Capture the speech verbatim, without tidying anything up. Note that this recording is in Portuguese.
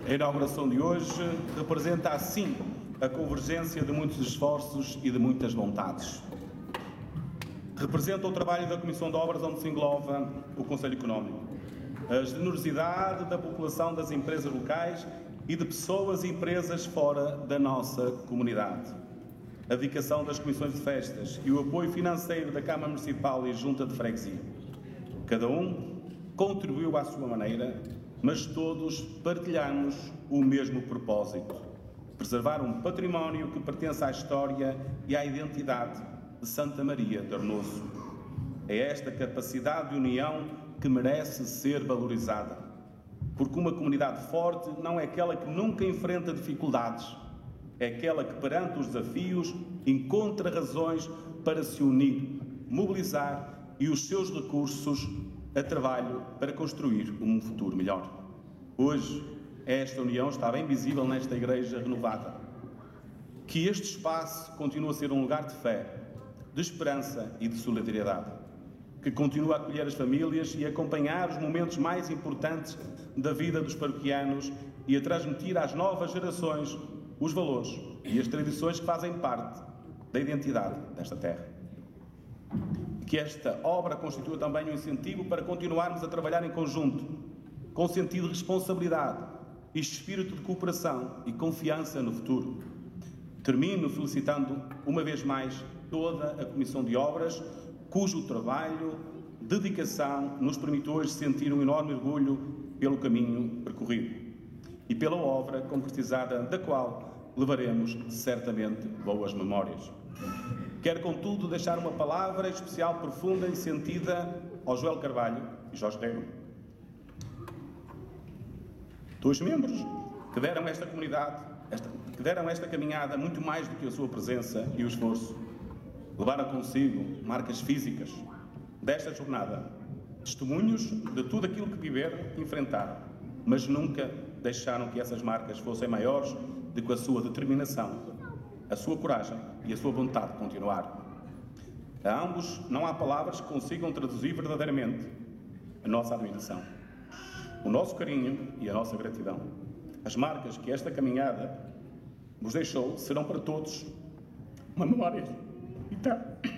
A inauguração de hoje representa, assim, a convergência de muitos esforços e de muitas vontades. Representa o trabalho da Comissão de Obras, onde se engloba o Conselho Económico, a generosidade da população das empresas locais e de pessoas e empresas fora da nossa comunidade, a dedicação das comissões de festas e o apoio financeiro da Câmara Municipal e Junta de Freguesia. Cada um contribuiu à sua maneira, mas todos partilhamos o mesmo propósito: preservar um património que pertence à história e à identidade de Santa Maria de Arnoso. É esta capacidade de união que merece ser valorizada, porque uma comunidade forte não é aquela que nunca enfrenta dificuldades, é aquela que, perante os desafios, encontra razões para se unir, mobilizar e os seus recursos a trabalho para construir um futuro melhor. Hoje, esta união está bem visível nesta igreja renovada. Que este espaço continue a ser um lugar de fé, de esperança e de solidariedade, que continue a acolher as famílias e acompanhar os momentos mais importantes da vida dos paroquianos e a transmitir às novas gerações os valores e as tradições que fazem parte da identidade desta terra. Que esta obra constitua também um incentivo para continuarmos a trabalhar em conjunto, com sentido de responsabilidade e espírito de cooperação e confiança no futuro. Termino felicitando uma vez mais toda a Comissão de Obras, cujo trabalho, dedicação, nos permitiu hoje sentir um enorme orgulho pelo caminho percorrido e pela obra concretizada, da qual levaremos certamente boas memórias. Quero, contudo, deixar uma palavra especial, profunda e sentida ao Joel Carvalho e Jorge Rego, dois membros que deram a esta comunidade, esta, que deram a esta caminhada muito mais do que a sua presença e o esforço. Levaram consigo marcas físicas desta jornada, testemunhos de tudo aquilo que viveram e enfrentaram, mas nunca deixaram que essas marcas fossem maiores do que a sua determinação, a sua coragem e a sua vontade de continuar. A ambos não há palavras que consigam traduzir verdadeiramente a nossa admiração, o nosso carinho e a nossa gratidão. As marcas que esta caminhada vos deixou serão para todos uma memória eterna.